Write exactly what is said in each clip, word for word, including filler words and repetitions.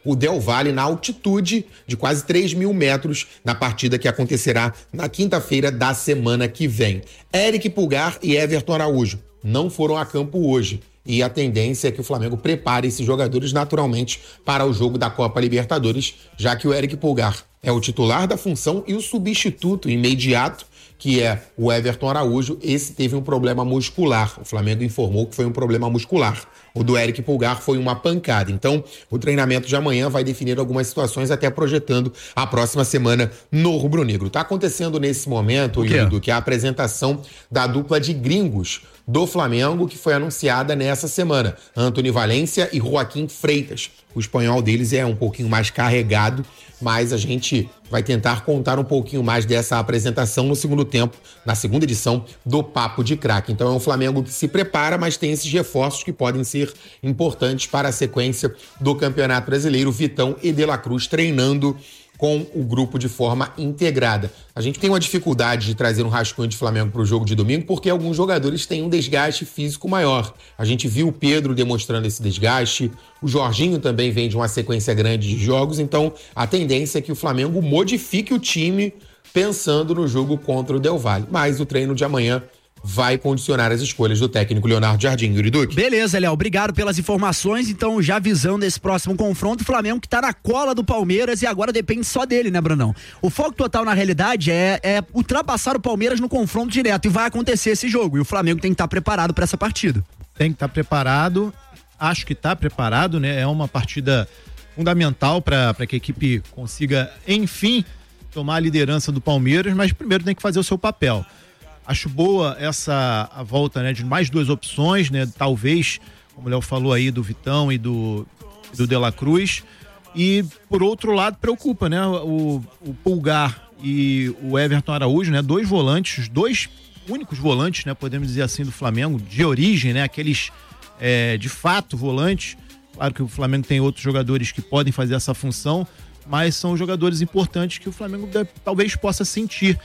o Del Valle na altitude de quase três mil metros na partida que acontecerá na quinta-feira da semana que vem. Éric Pulgar e Everton Araújo não foram a campo hoje. E a tendência é que o Flamengo prepare esses jogadores naturalmente para o jogo da Copa Libertadores, já que o Éric Pulgar é o titular da função e o substituto imediato, que é o Everton Araújo, esse teve um problema muscular. O Flamengo informou que foi um problema muscular. O do Éric Pulgar foi uma pancada. Então, o treinamento de amanhã vai definir algumas situações, até projetando a próxima semana no rubro-negro. Tá acontecendo nesse momento, Ildo, que é a apresentação da dupla de gringos do Flamengo, que foi anunciada nessa semana. Antony Valência e Joaquim Freitas. O espanhol deles é um pouquinho mais carregado, mas a gente vai tentar contar um pouquinho mais dessa apresentação no segundo tempo, na segunda edição do Papo de Craque. Então é um Flamengo que se prepara, mas tem esses reforços que podem ser importantes para a sequência do Campeonato Brasileiro. Vitão e De La Cruz treinando com o grupo de forma integrada. A gente tem uma dificuldade de trazer um rascunho de Flamengo para o jogo de domingo porque alguns jogadores têm um desgaste físico maior. A gente viu o Pedro demonstrando esse desgaste, o Jorginho também vem de uma sequência grande de jogos, então a tendência é que o Flamengo modifique o time pensando no jogo contra o Del Valle. Mas o treino de amanhã vai condicionar as escolhas do técnico Leonardo Jardim. Yuri Duque. Beleza, Léo, obrigado pelas informações. Então, já visando esse próximo confronto, o Flamengo que tá na cola do Palmeiras e agora depende só dele, né, Brunão? O foco total, na realidade, é, é ultrapassar o Palmeiras no confronto direto, e vai acontecer esse jogo, e o Flamengo tem que estar preparado para essa partida. Tem que estar preparado, acho que está preparado, né? É uma partida fundamental para que a equipe consiga, enfim, tomar a liderança do Palmeiras, mas primeiro tem que fazer o seu papel. Acho boa essa a volta, né, de mais duas opções, né? Talvez, como o Léo falou aí, do Vitão e do, do De La Cruz. E, por outro lado, preocupa, né? O, o Pulgar e o Everton Araújo, né? Dois volantes, dois únicos volantes, né? Podemos dizer assim, do Flamengo, de origem, né? Aqueles, é, de fato, volantes. Claro que o Flamengo tem outros jogadores que podem fazer essa função, mas são jogadores importantes que o Flamengo deve, talvez possa sentir.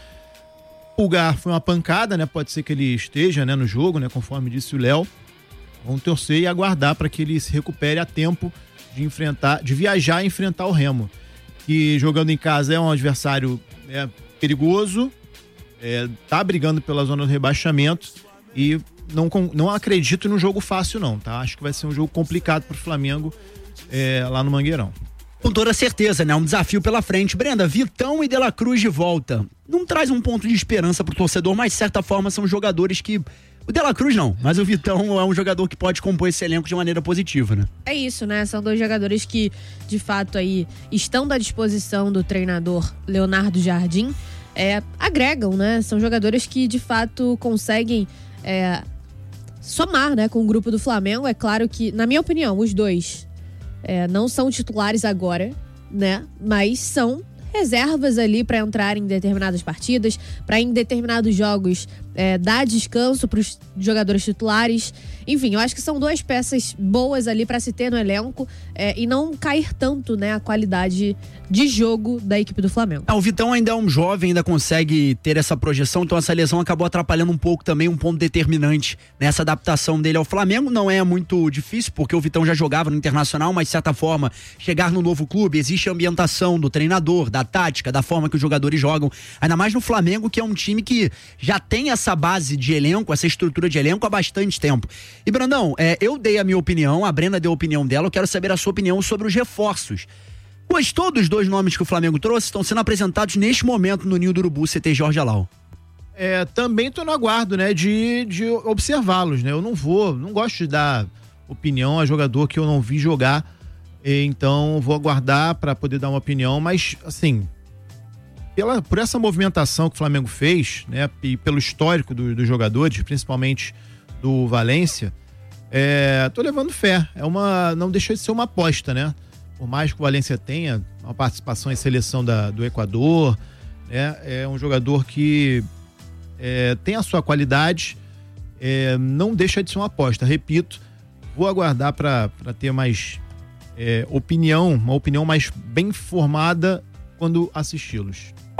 Pulgar foi uma pancada, né? Pode ser que ele esteja, né, no jogo, né? Conforme disse o Léo. Vamos torcer e aguardar para que ele se recupere a tempo de enfrentar, de viajar e enfrentar o Remo. Que jogando em casa é um adversário, né, perigoso, é, tá brigando pela zona do rebaixamento e não, não acredito num jogo fácil não, tá? Acho que vai ser um jogo complicado pro Flamengo, é, lá no Mangueirão. Com toda certeza, né? Um desafio pela frente. Brenda, Vitão e De La Cruz de volta. Não traz um ponto de esperança pro torcedor, mas de certa forma são jogadores que... O De La Cruz não, mas o Vitão é um jogador que pode compor esse elenco de maneira positiva, né? É isso, né? São dois jogadores que, de fato, aí estão à disposição do treinador Leonardo Jardim. É, agregam, né? São jogadores que, de fato, conseguem é, somar, né, com o grupo do Flamengo. É claro que, na minha opinião, os dois... É, não são titulares agora, né? Mas são reservas ali para entrar em determinadas partidas, para em determinados jogos é, dar descanso para os jogadores titulares. Enfim, eu acho que são duas peças boas ali para se ter no elenco é, e não cair tanto, né, a qualidade de jogo da equipe do Flamengo. Ah, o Vitão ainda é um jovem, ainda consegue ter essa projeção, então essa lesão acabou atrapalhando um pouco também, um ponto determinante nessa adaptação dele ao Flamengo. Não é muito difícil, porque o Vitão já jogava no Internacional, mas de certa forma, chegar no novo clube, existe a ambientação do treinador, da tática, da forma que os jogadores jogam, ainda mais no Flamengo, que é um time que já tem essa base de elenco, essa estrutura de elenco há bastante tempo. E Brandão, é, eu dei a minha opinião, a Brenda deu a opinião dela, eu quero saber a sua opinião sobre os reforços. Gostou dos dois nomes que o Flamengo trouxe? Estão sendo apresentados neste momento no Ninho do Urubu, C T Jorge Alau. É, também tô no aguardo, né, de, de observá-los, né? Eu não vou, não gosto de dar opinião a jogador que eu não vi jogar, então vou aguardar para poder dar uma opinião, mas assim, pela, por essa movimentação que o Flamengo fez, né, e pelo histórico do, dos jogadores, principalmente do Valência, é, tô levando fé. É uma, não deixa de ser uma aposta, né? Por mais que o Valência tenha uma participação em seleção da, do Equador, né, é um jogador que é, tem a sua qualidade, é, não deixa de ser uma aposta. Repito, vou aguardar para ter mais é, opinião, uma opinião mais bem formada quando assisti-los.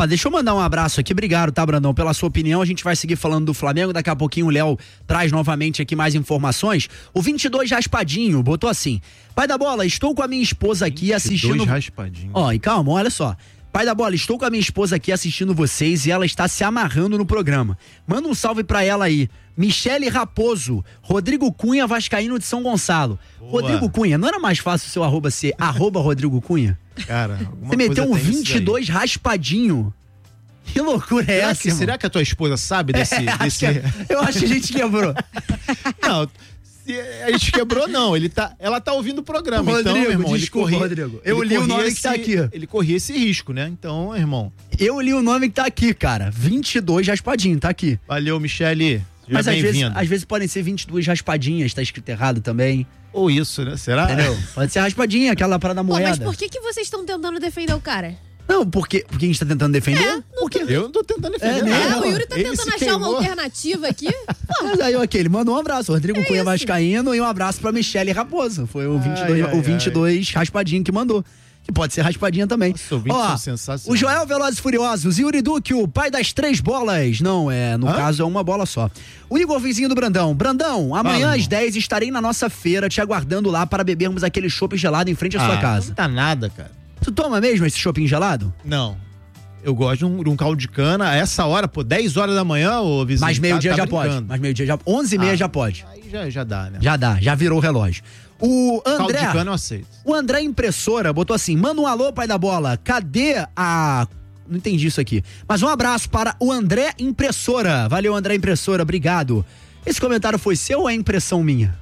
Ó, deixa eu mandar um abraço aqui, obrigado, tá, Brandão, pela sua opinião. A gente vai seguir falando do Flamengo, daqui a pouquinho o Léo traz novamente aqui mais informações. O vinte e dois Raspadinho botou assim: pai da bola, estou com a minha esposa aqui assistindo... vinte e dois Raspadinho. Ó, e calma, olha só. Pai da bola, estou com a minha esposa aqui assistindo vocês e ela está se amarrando no programa. Manda um salve pra ela aí. Michele Raposo, Rodrigo Cunha, vascaíno de São Gonçalo. Boa. Rodrigo Cunha, não era mais fácil o seu arroba ser arroba Rodrigo Cunha? Cara, você meteu um vinte e dois Raspadinho. Que loucura é será essa, que, será que a tua esposa sabe desse... É, desse... acho que, eu acho que a gente quebrou. Não, se a gente quebrou não, ele tá, ela tá ouvindo o programa. Rodrigo, então, meu irmão, desculpa, ele corria, Rodrigo. Eu ele li o nome esse, que tá aqui. Ele corria esse risco, né? Então, irmão. Eu li o nome que tá aqui, cara. vinte e dois Raspadinho, tá aqui. Valeu, Michele. Mas às vezes, às vezes podem ser vinte e duas raspadinhas, tá escrito errado também. Ou isso, né? Será? Entendeu? Pode ser raspadinha, aquela parada moeda. Pô, mas por que, que vocês estão tentando defender o cara? Não, porque, porque a gente tá tentando defender? É, porque eu não tô tentando defender. É, É, não, o Yuri tá ele tentando se achar queimou. uma alternativa aqui. Pô, Mas aí, ok, ele mandou um abraço. Rodrigo É Cunha isso. Vascaíno e um abraço pra Michele Raposo. Foi o vinte e dois, Ai, ai, o vinte e dois raspadinho que mandou. Que pode ser raspadinha também. Nossa, ouvintes Ó, são sensacionais. o Joel Velozes e Furiosos, Yuri Duque, o pai das três bolas. Não, é, no Hã? caso é uma bola só. O Igor Vizinho do Brandão. Brandão, amanhã Fala, às irmão. dez estarei na nossa feira te aguardando lá para bebermos aquele chopp gelado em frente à sua Ah, casa. não tá nada, cara. Tu toma mesmo esse choppinho gelado? Não. Eu gosto de um, de um caldo de cana a essa hora, pô, dez horas da manhã, ô vizinho. Mas meio-dia tá, tá já pode. brincando. Mas meio-dia já. onze e meia Ah, já pode. Aí já, já dá, né? Já dá, já virou o relógio. O Caldo André. de cana eu aceito. O André Impressora botou assim: manda um alô, pai da bola. Cadê a. Não entendi isso aqui. Mas um abraço para o André Impressora. Valeu, André Impressora, obrigado. Esse comentário foi seu ou é impressão minha?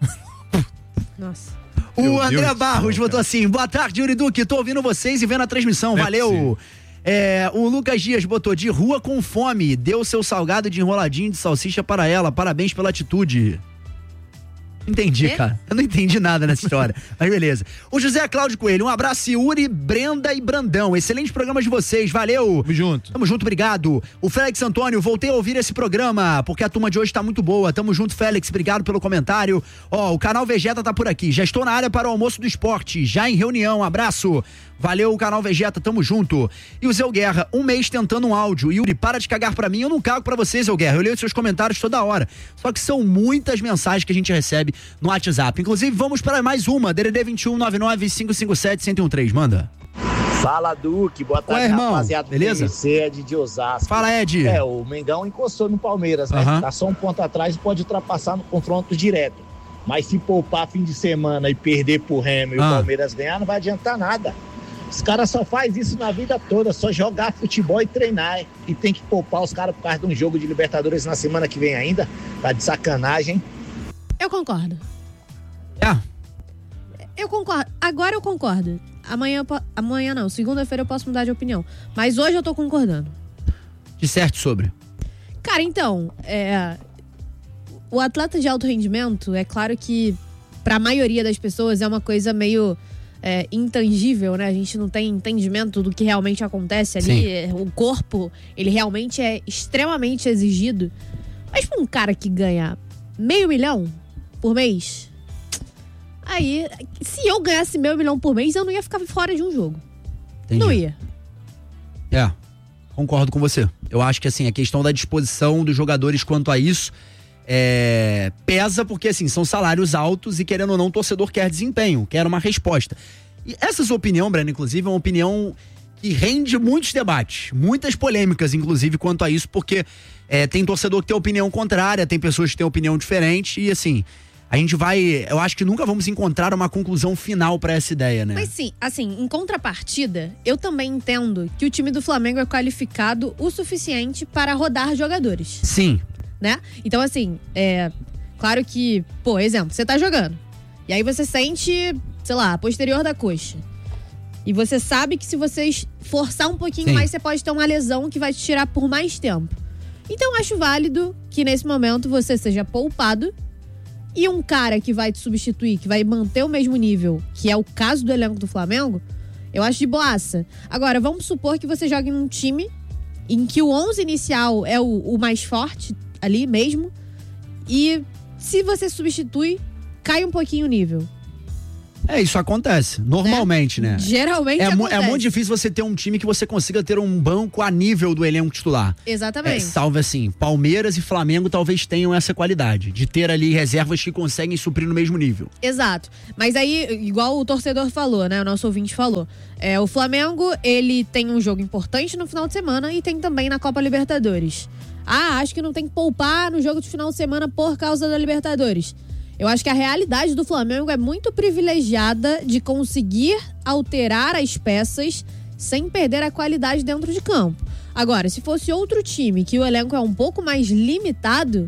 nossa. O Meu André Deus do Barros céu, botou assim: boa tarde, Yuri Duque. Tô ouvindo vocês e vendo a transmissão. Não é Valeu. possível. É, o Lucas Dias botou: de rua com fome. Deu seu salgado de enroladinho de salsicha para ela. Parabéns pela atitude. Entendi, Quê? cara. Eu não entendi nada nessa história. Mas beleza. O José Cláudio Coelho, um abraço, Yuri, Brenda e Brandão. Excelente programa de vocês, valeu. Tamo junto. Tamo junto, obrigado. O Félix Antônio, voltei a ouvir esse programa, porque a turma de hoje tá muito boa. Tamo junto, Félix, obrigado pelo comentário. Ó, o canal Vegeta tá por aqui. Já estou na área para o almoço do esporte, já em reunião, abraço. Valeu, o canal Vegeta, tamo junto. E o Zé Guerra, um mês tentando um áudio. Yuri, para de cagar pra mim, eu não cago pra você, Zé Guerra. Eu leio os seus comentários toda hora. Só que são muitas mensagens que a gente recebe no WhatsApp. Inclusive, vamos para mais uma. D D D vinte e um, nove nove, cinco cinco sete, um zero um três. Manda. Fala, Duque. Boa tarde, Ué, irmão. rapaziada. Beleza? P M C, Ed de Osasco. Fala, Ed. É, o Mengão encostou no Palmeiras, né? Aham. Tá só um ponto atrás e pode ultrapassar no confronto direto. Mas se poupar fim de semana e perder pro Remo e Ah. o Palmeiras ganhar, não vai adiantar nada. Os caras só fazem isso na vida toda, só jogar futebol e treinar. E tem que poupar os caras por causa de um jogo de Libertadores na semana que vem ainda. Tá de sacanagem. Eu concordo. É. Eu concordo. Agora eu concordo. Amanhã, eu po- amanhã não. Segunda-feira eu posso mudar de opinião. Mas hoje eu tô concordando. De certo sobre. Cara, então, é, o atleta de alto rendimento, é claro que pra maioria das pessoas é uma coisa meio é, intangível, né? A gente não tem entendimento do que realmente acontece ali. Sim. É, o corpo, ele realmente é extremamente exigido. Mas pra um cara que ganha meio milhão por mês, aí, se eu ganhasse meio milhão por mês, eu não ia ficar fora de um jogo. Entendi. Não ia. É, concordo com você. Eu acho que, assim, a questão da disposição dos jogadores quanto a isso é, pesa porque, assim, são salários altos e, querendo ou não, o torcedor quer desempenho, quer uma resposta. E essa sua opinião, Breno, inclusive, é uma opinião que rende muitos debates, muitas polêmicas, inclusive, quanto a isso, porque é, tem torcedor que tem opinião contrária, tem pessoas que têm opinião diferente e, assim, a gente vai... Eu acho que nunca vamos encontrar uma conclusão final pra essa ideia, né? Mas sim, assim, em contrapartida, eu também entendo que o time do Flamengo é qualificado o suficiente para rodar jogadores, Sim. né? Então, assim, é claro que, pô, exemplo, você tá jogando, e aí você sente, sei lá, a posterior da coxa. E você sabe que se você forçar um pouquinho Sim. mais, você pode ter uma lesão que vai te tirar por mais tempo. Então, acho válido que nesse momento você seja poupado e um cara que vai te substituir, que vai manter o mesmo nível, que é o caso do elenco do Flamengo, eu acho de boaça. Agora, vamos supor que você jogue num time em que o onze inicial é o, o mais forte ali mesmo, e se você substitui, cai um pouquinho o nível. É, isso acontece, normalmente, né? Geralmente é, acontece. É muito difícil você ter um time que você consiga ter um banco a nível do elenco titular. Exatamente. É, salve assim, Palmeiras e Flamengo talvez tenham essa qualidade, de ter ali reservas que conseguem suprir no mesmo nível. Exato. Mas aí, igual o torcedor falou, né? O nosso ouvinte falou. É, o Flamengo, ele tem um jogo importante no final de semana e tem também na Copa Libertadores. Ah, acho que não tem que poupar no jogo de final de semana por causa da Libertadores. Eu acho que a realidade do Flamengo é muito privilegiada de conseguir alterar as peças sem perder a qualidade dentro de campo. Agora, se fosse outro time que o elenco é um pouco mais limitado,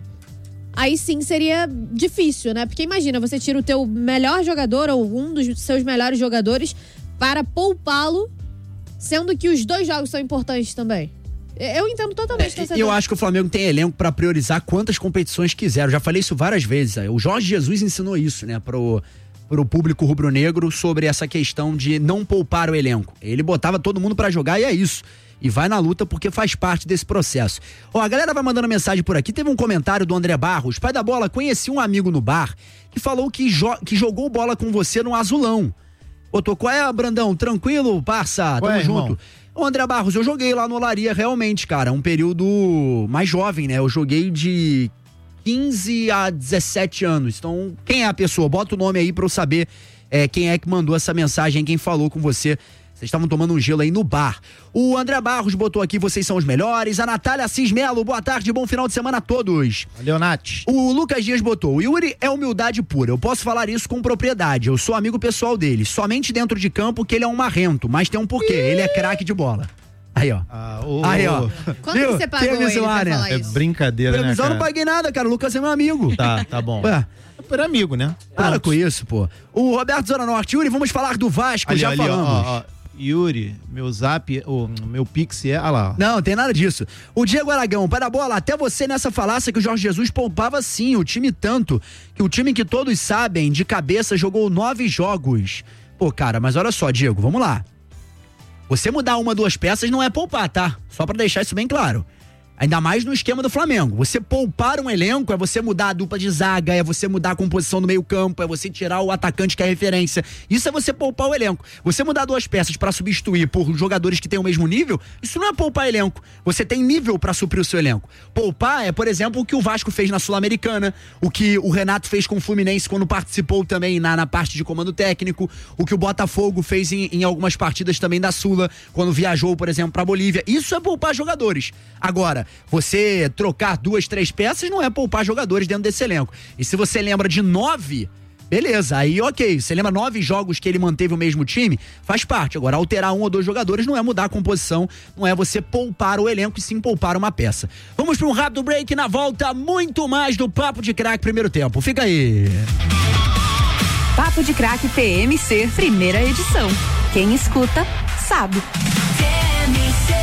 aí sim seria difícil, né? Porque imagina, você tira o teu melhor jogador ou um dos seus melhores jogadores para poupá-lo, sendo que os dois jogos são importantes também. Eu entendo totalmente. É, eu acho que o Flamengo tem elenco pra priorizar quantas competições quiser. Eu já falei isso várias vezes. O Jorge Jesus ensinou isso, né, pro, pro público rubro-negro sobre essa questão de não poupar o elenco. Ele botava todo mundo pra jogar e é isso. E vai na luta porque faz parte desse processo. Ó, a galera vai mandando mensagem por aqui. Teve um comentário do André Barros. Pai da bola, conheci um amigo no bar que falou que, jo- que jogou bola com você no Azulão. Botou, qual é, Brandão? Tranquilo, parça? Tamo Ué, junto. irmão? Ô, André Barros, eu joguei lá no Olaria realmente, cara, um período mais jovem, né? Eu joguei de quinze a dezessete anos. Então, quem é a pessoa? Bota o nome aí pra eu saber é, quem é que mandou essa mensagem, quem falou com você. Vocês estavam tomando um gelo aí no bar. O André Barros botou aqui, vocês são os melhores. A Natália Assis Melo, boa tarde, bom final de semana a todos. Valeu, Nath. O Lucas Dias botou, o Yuri é humildade pura, eu posso falar isso com propriedade, eu sou amigo pessoal dele, somente dentro de campo que ele é um marrento, mas tem um porquê, ele é craque de bola. Aí, ó. Ah, ô, Aí, ó. Quanto Viu? que você pagou Tem a ele pra lá, né? falar É isso? brincadeira, né, Previsão eu cara? não paguei nada, cara, o Lucas é meu amigo. Tá, tá bom. Ué, Por amigo, né? para Pronto. com isso, pô. O Roberto Zona Norte, Yuri, vamos falar do Vasco, Ali, já ali, falamos. ó, ó, Yuri, meu zap, o meu pix é, olha lá. Não, tem nada disso. O Diego Aragão, para a bola, até você nessa falácia que o Jorge Jesus poupava sim, o time tanto, que o time que todos sabem, de cabeça, jogou nove jogos. Pô, cara, mas olha só, Diego, vamos lá. Você mudar uma, duas peças não é poupar, tá? Só pra deixar isso bem claro. Ainda mais no esquema do Flamengo. Você poupar um elenco é você mudar a dupla de zaga, é você mudar a composição do meio campo, é você tirar o atacante que é referência. Isso é você poupar o elenco. Você mudar duas peças pra substituir por jogadores que têm o mesmo nível, isso não é poupar elenco. Você tem nível pra suprir o seu elenco. Poupar é, por exemplo, o que o Vasco fez na Sul-Americana, o que o Renato fez com o Fluminense quando participou também na, na parte de comando técnico, o que o Botafogo fez em, em algumas partidas também da Sula, quando viajou, por exemplo, pra Bolívia. Isso é poupar jogadores. Agora, você trocar duas, três peças não é poupar jogadores dentro desse elenco. E se você lembra de nove, beleza, aí ok. Você lembra nove jogos que ele manteve o mesmo time, faz parte. Agora, alterar um ou dois jogadores não é mudar a composição, não é você poupar o elenco e sim poupar uma peça. Vamos para um rápido break, na volta, muito mais do Papo de Craque primeiro tempo. Fica aí. Papo de Craque T M C, primeira edição. Quem escuta, sabe. T M C.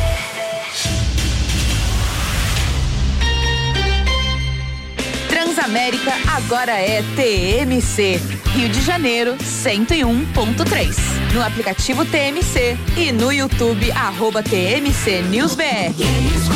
Transamérica agora é T M C. Rio de Janeiro, cento e um ponto três. No aplicativo T M C e no YouTube, arroba T M C News B R.